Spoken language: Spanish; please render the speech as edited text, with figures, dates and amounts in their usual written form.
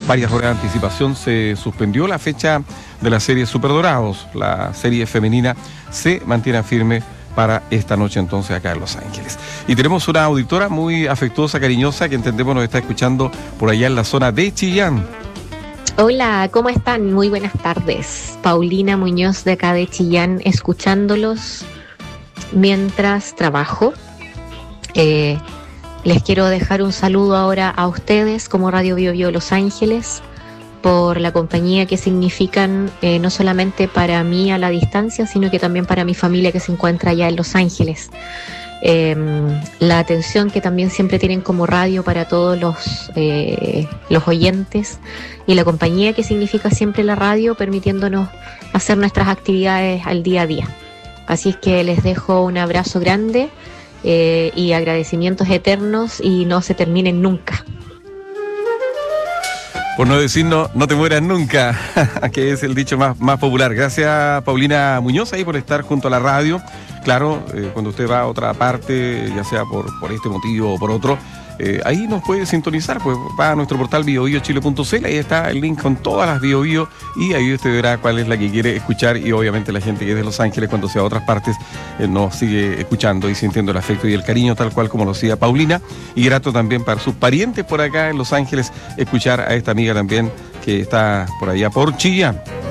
varias horas de anticipación se suspendió la fecha de la serie Superdorados. La serie femenina se mantiene firme para esta noche entonces acá en Los Ángeles. Y tenemos una auditora muy afectuosa, cariñosa, que entendemos nos está escuchando por allá en la zona de Chillán. Hola, ¿cómo están? Muy buenas tardes. Paulina Muñoz de acá de Chillán, escuchándolos mientras trabajo. Les quiero dejar un saludo ahora a ustedes como Radio Bio Bio Los Ángeles por la compañía que significan no solamente para mí a la distancia, sino que también para mi familia que se encuentra allá en Los Ángeles. La atención que también siempre tienen como radio para todos los oyentes y la compañía que significa siempre la radio, permitiéndonos hacer nuestras actividades al día a día. Así es que les dejo un abrazo grande y agradecimientos eternos y no se terminen nunca. Por no decir no te mueras nunca, que es el dicho más popular. Gracias, Paulina Muñoz, ahí por estar junto a la radio. Claro, cuando usted va a otra parte, ya sea por este motivo o por otro, ahí nos puede sintonizar, pues va a nuestro portal biobiochile.cl, ahí está el link con todas las Bio Bio y ahí usted verá cuál es la que quiere escuchar y obviamente la gente que es de Los Ángeles cuando se va a otras partes nos sigue escuchando y sintiendo el afecto y el cariño tal cual como lo hacía Paulina, y grato también para sus parientes por acá en Los Ángeles escuchar a esta amiga también que está por allá por Chillán.